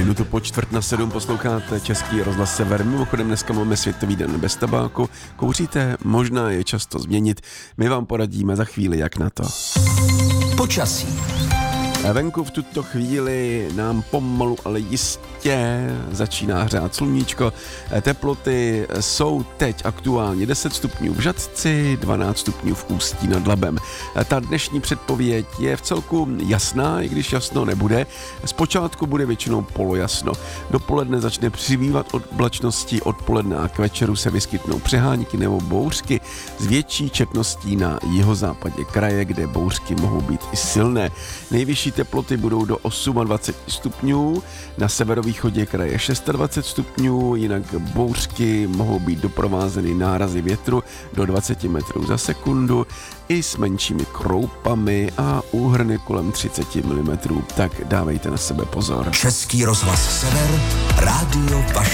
Minutu po 6:45 posloucháte Český rozhlas Sever. Mimochodem dneska máme Světový den bez tabáku. Kouříte? Možná je čas to změnit. My vám poradíme za chvíli, jak na to. Počasí. Venku v tuto chvíli nám pomalu, ale jistě začíná hřát sluníčko. Teploty jsou teď aktuálně 10 stupňů v Žatci, 12 stupňů v Ústí nad Labem. Ta dnešní předpověď je v celku jasná, i když jasno nebude. Zpočátku bude většinou polojasno. Dopoledne začne přibývat oblačnosti, odpoledne a k večeru se vyskytnou přehánky nebo bouřky s větší četností na jihozápadě kraje, kde bouřky mohou být i silné. Nejvyšší teploty budou do 28 stupňů, na severovýchodě kraje 26 stupňů, jinak bouřky mohou být doprovázeny nárazy větru do 20 metrů za sekundu i s menšími kroupami a úhrny kolem 30 mm, tak dávejte na sebe pozor. Český rozhlas Sever, rádio vaší